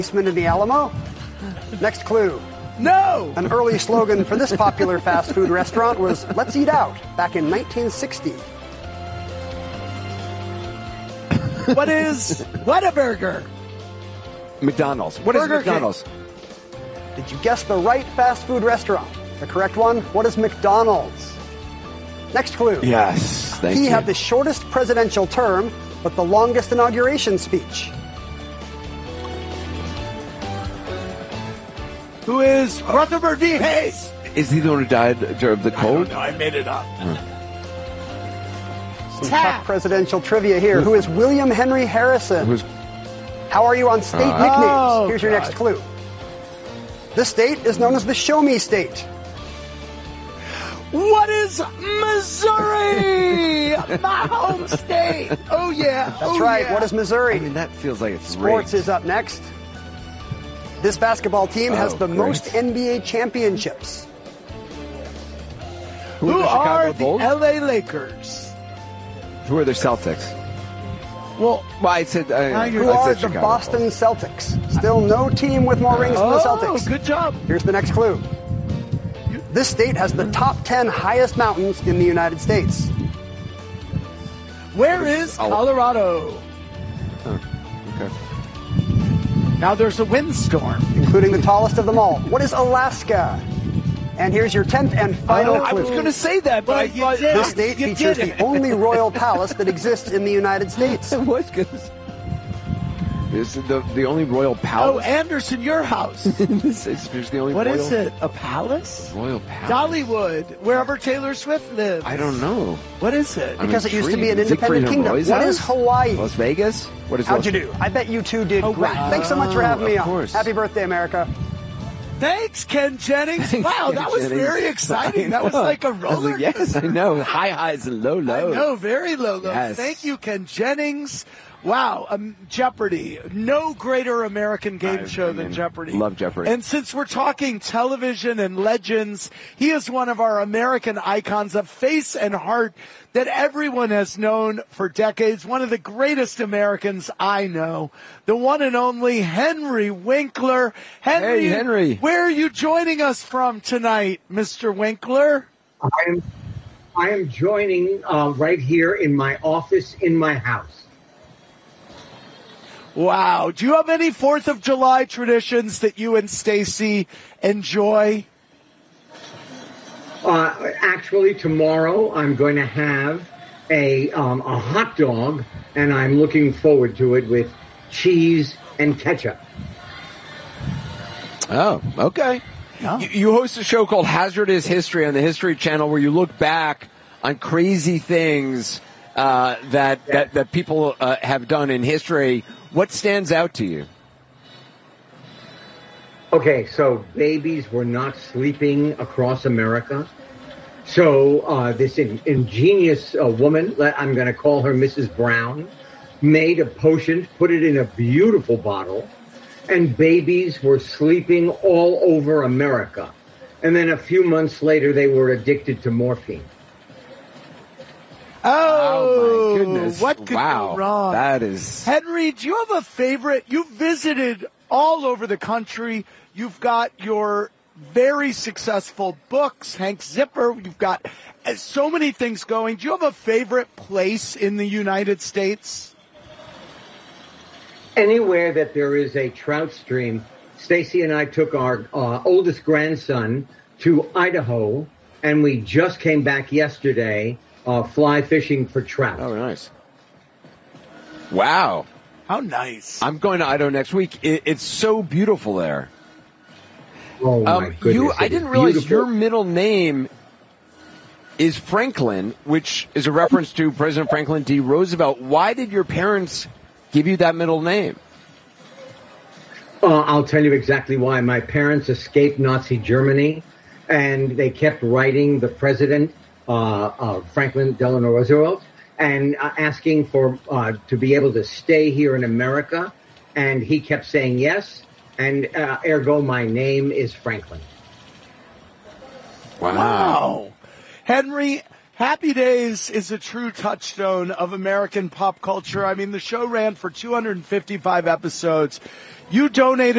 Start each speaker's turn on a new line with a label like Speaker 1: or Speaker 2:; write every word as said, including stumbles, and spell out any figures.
Speaker 1: Basement in the Alamo? Next clue.
Speaker 2: No!
Speaker 1: An early slogan for this popular fast food restaurant was, "Let's eat out," back in nineteen sixty.
Speaker 2: What is Whataburger?
Speaker 3: McDonald's. What
Speaker 2: Burger
Speaker 3: is McDonald's?
Speaker 2: King.
Speaker 1: Did you guess the right fast food restaurant? The correct one, what is McDonald's? Next clue.
Speaker 3: Yes, thank
Speaker 1: he
Speaker 3: you.
Speaker 1: had the shortest presidential term, but the longest inauguration speech.
Speaker 2: Who is Rutherford B. Hayes?
Speaker 3: Is he the one who died of the cold?
Speaker 2: No, I made it up.
Speaker 1: Some tough presidential trivia here. Who is William Henry Harrison?
Speaker 3: Who's
Speaker 1: How are you on state
Speaker 3: Uh,
Speaker 1: nicknames?
Speaker 2: Oh,
Speaker 1: Here's your
Speaker 2: God.
Speaker 1: next clue. This state is known as the Show Me State.
Speaker 2: What is Missouri? My home state. Oh, yeah.
Speaker 1: That's
Speaker 2: oh,
Speaker 1: right.
Speaker 2: Yeah.
Speaker 1: What is Missouri?
Speaker 3: I mean, that feels like it's
Speaker 1: Sports
Speaker 3: rigged.
Speaker 1: is up next. This basketball team has
Speaker 3: Oh,
Speaker 1: the
Speaker 3: great.
Speaker 1: most N B A championships.
Speaker 2: Who
Speaker 3: the
Speaker 2: are
Speaker 3: Chicago
Speaker 2: the
Speaker 3: Bulls?
Speaker 2: L A Lakers?
Speaker 3: Who are the Celtics?
Speaker 2: Well,
Speaker 3: Well, I said, uh,
Speaker 2: Now you're-
Speaker 1: Who
Speaker 3: I
Speaker 1: are
Speaker 3: said
Speaker 1: the
Speaker 3: Chicago
Speaker 1: Boston
Speaker 3: Bulls.
Speaker 1: Celtics? Still no team with more rings than the
Speaker 2: oh,
Speaker 1: Celtics.
Speaker 2: good job.
Speaker 1: Here's the next clue. This state has the top ten highest mountains in the United States.
Speaker 2: Where is Colorado?
Speaker 3: Oh, okay.
Speaker 2: Now there's a windstorm.
Speaker 1: Including the tallest of them all. What is Alaska? And here's your tenth and final
Speaker 3: Oh, I
Speaker 1: clue.
Speaker 3: was going to say that, but I
Speaker 2: But you
Speaker 3: thought
Speaker 2: did.
Speaker 1: This state
Speaker 2: You
Speaker 1: features
Speaker 2: did
Speaker 1: the
Speaker 2: it.
Speaker 1: only royal palace that exists in the United States.
Speaker 3: I was going to say. Is it the, the only royal
Speaker 2: Oh,
Speaker 3: palace?
Speaker 2: Anderson, your house.
Speaker 3: this is there's the only
Speaker 2: What
Speaker 3: royal,
Speaker 2: is it? A palace?
Speaker 3: royal palace.
Speaker 2: Dollywood, wherever Taylor Swift lives.
Speaker 3: I don't know.
Speaker 2: What is it?
Speaker 3: I'm
Speaker 1: Because it used to be an
Speaker 3: intrigued.
Speaker 1: independent
Speaker 3: Siegfried and
Speaker 1: kingdom.
Speaker 3: Roy's
Speaker 1: What
Speaker 3: house?
Speaker 1: is Hawaii?
Speaker 3: Las Vegas? What is
Speaker 1: How'd you
Speaker 3: Las-
Speaker 1: do? I bet you two did
Speaker 2: Oh,
Speaker 1: great.
Speaker 2: wow.
Speaker 1: Thanks so much for having me
Speaker 3: Of
Speaker 1: on.
Speaker 3: course.
Speaker 1: Happy birthday, America.
Speaker 2: Thanks, Ken Jennings.
Speaker 3: Thanks,
Speaker 2: Wow,
Speaker 3: Ken
Speaker 2: that was
Speaker 3: Jennings.
Speaker 2: very
Speaker 3: I
Speaker 2: exciting. That was
Speaker 3: know.
Speaker 2: like a
Speaker 3: I was
Speaker 2: roller
Speaker 3: like, yes, I know. High highs and low
Speaker 2: I
Speaker 3: lows.
Speaker 2: know, very low, low.
Speaker 3: Yes.
Speaker 2: Thank you, Ken Jennings. Wow, um, Jeopardy. No greater American game
Speaker 3: I-
Speaker 2: show
Speaker 3: I
Speaker 2: than
Speaker 3: mean,
Speaker 2: Jeopardy.
Speaker 3: love Jeopardy.
Speaker 2: And since we're talking television and legends, he is one of our American icons, a face and heart that everyone has known for decades. One of the greatest Americans I know. The one and only Henry Winkler. Henry,
Speaker 3: Hey, Henry.
Speaker 2: Where are you joining us from tonight, Mister Winkler?
Speaker 4: I am, I am joining uh, right here in my office in my house.
Speaker 2: Wow. Do you have any fourth of July traditions that you and Stacy enjoy?
Speaker 4: Uh, actually, tomorrow I'm going to have a um, a hot dog, and I'm looking forward to it with cheese and ketchup.
Speaker 3: Oh, okay.
Speaker 2: Yeah.
Speaker 3: You, you host a show called Hazardous History on the History Channel where you look back on crazy things uh, that, that that people uh, have done in history. What stands out to you?
Speaker 4: Okay, so babies were not sleeping across America. So uh, this in, ingenious uh, woman, I'm going to call her Missus Brown, made a potion, put it in a beautiful bottle, and babies were sleeping all over America. And then a few months later, they were addicted to morphine.
Speaker 2: Oh,
Speaker 3: my goodness.
Speaker 2: What could
Speaker 3: wow.
Speaker 2: go wrong?
Speaker 3: That is...
Speaker 2: Henry, do you have a favorite? You've visited all over the country. You've got your very successful books, Hank Zipper. You've got so many things going. Do you have a favorite place in the United States?
Speaker 4: Anywhere that there is a trout stream. Stacy and I took our uh, oldest grandson to Idaho, and we just came back yesterday uh, fly fishing for trout.
Speaker 3: Oh, nice. Wow.
Speaker 2: How nice.
Speaker 3: I'm going to Idaho next week. It, it's so beautiful there.
Speaker 4: Oh, my
Speaker 3: Um,
Speaker 4: goodness.
Speaker 3: you,
Speaker 4: it
Speaker 3: I
Speaker 4: is
Speaker 3: didn't realize
Speaker 4: beautiful.
Speaker 3: your middle name is Franklin, which is a reference to President Franklin D. Roosevelt. Why did your parents give you that middle name?
Speaker 4: Uh, I'll tell you exactly why. My parents escaped Nazi Germany, and they kept writing the president, uh, uh, Franklin Delano Roosevelt, and uh, asking for uh, to be able to stay here in America. And he kept saying yes, and uh, ergo, my name is Franklin.
Speaker 2: Wow. Henry, Happy Days is a true touchstone of American pop culture. I mean, the show ran for two hundred fifty-five episodes. You donated